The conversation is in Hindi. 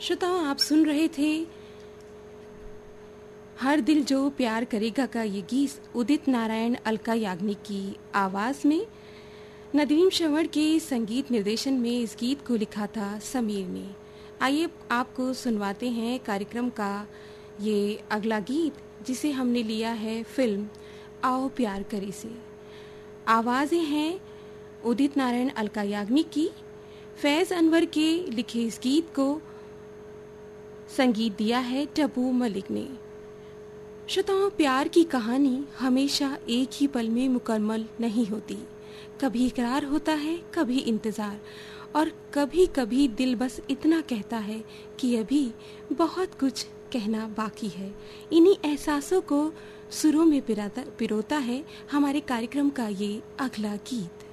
श्रोताओं, आप सुन रहे थे हर दिल जो प्यार करेगा का ये गीत उदित नारायण अलका याग्निक की आवाज में नदीम श्रवण के संगीत निर्देशन में इस गीत को लिखा था समीर ने। आइए आपको सुनवाते हैं कार्यक्रम का ये अगला गीत, जिसे हमने लिया है फिल्म आओ प्यार करे से। आवाज़ें हैं उदित नारायण अलका याग्निक की। फैज़ अनवर के लिखे इस गीत को संगीत दिया है टबू मलिक ने। श्रोताओं, प्यार की कहानी हमेशा एक ही पल में मुकम्मल नहीं होती। कभी इकरार होता है, कभी इंतज़ार, और कभी कभी दिल बस इतना कहता है कि अभी बहुत कुछ कहना बाकी है। इन्हीं एहसासों को सुरों में पिरोता है हमारे कार्यक्रम का ये अगला गीत।